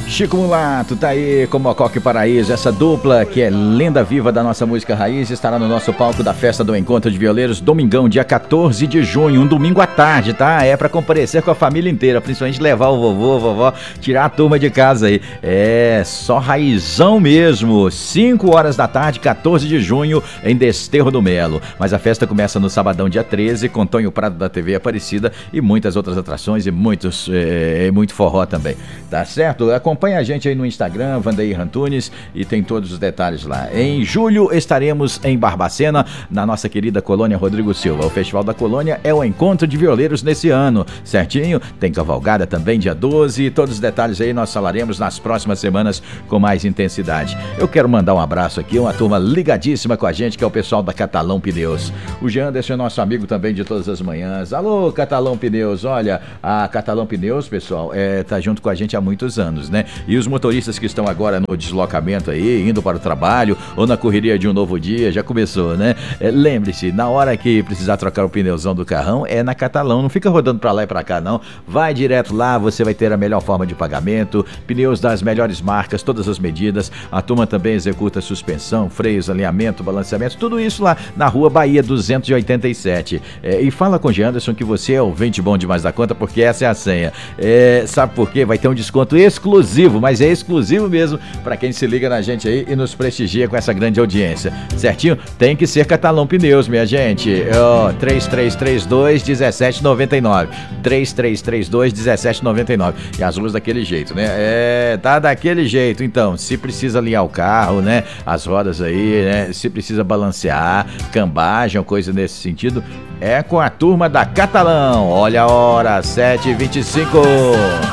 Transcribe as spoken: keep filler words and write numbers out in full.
Chico Mulato tá aí com Mococa e Paraíso, essa dupla que é lenda viva da nossa música raiz, estará no nosso palco da Festa do Encontro de Violeiros, domingão, dia quatorze de junho, um domingo à tarde, tá? É pra comparecer com a família inteira, principalmente levar o vovô, a vovó, tirar a turma de casa aí. É, só raizão mesmo, cinco horas da tarde, quatorze de junho, em Desterro do Melo. Mas a festa começa no sabadão, dia treze, com Tonho Prado da T V Aparecida e muitas outras atrações e muitos, é, muito forró também, tá certo? Acompanhe Acompanhe a gente aí no Instagram, Vandeir Antunes, e tem todos os detalhes lá. Em julho estaremos em Barbacena, na nossa querida Colônia Rodrigo Silva. O Festival da Colônia é o encontro de violeiros nesse ano, certinho? Tem cavalgada também dia doze, e todos os detalhes aí nós falaremos nas próximas semanas com mais intensidade. Eu quero mandar um abraço aqui, uma turma ligadíssima com a gente, que é o pessoal da Catalão Pneus. O Janderson é nosso amigo também de todas as manhãs. Alô, Catalão Pneus, olha, a Catalão Pneus, pessoal, é, tá junto com a gente há muitos anos, né? E os motoristas que estão agora no deslocamento aí, indo para o trabalho ou na correria de um novo dia, já começou, né? É, lembre-se, na hora que precisar trocar o pneuzão do carrão, é na Catalão, não fica rodando para lá e para cá não, vai direto lá, você vai ter a melhor forma de pagamento, pneus das melhores marcas, todas as medidas, a turma também executa suspensão, freios, alinhamento, balanceamento, tudo isso lá na Rua Bahia duzentos e oitenta e sete. É, e fala com o Janderson que você é ouvinte bom demais da conta, porque essa é a senha. É, sabe por quê? Vai ter um desconto exclusivo, mas é exclusivo mesmo para quem se liga na gente aí e nos prestigia com essa grande audiência, certinho? Tem que ser Catalão Pneus, minha gente. Oh, três três três dois, um sete nove nove, três três três dois, um sete nove nove. E as luzes daquele jeito, né? É, tá daquele jeito. Então, se precisa alinhar o carro, né? As rodas aí, né? Se precisa balancear, cambagem ou coisa nesse sentido, é com a turma da Catalão. Olha a hora, sete e vinte e cinco.